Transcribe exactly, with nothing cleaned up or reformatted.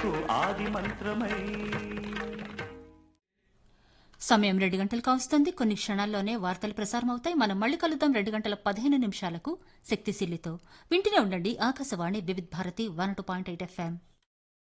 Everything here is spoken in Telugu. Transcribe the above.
మనకు ఆది మంత్రమై. సమయం రెండు గంటలు కావస్తుంది. కొన్ని క్షణాల్లోనే వార్తలు ప్రసారం అవుతాయి. మనం మళ్ళీ కలుద్దాం రెండు గంటల పదిహేను నిమిషాలకు శక్తిశీలితో. వింటూనే ఉండండి ఆకాశవాణి వివిధ Bharati one two point eight FM.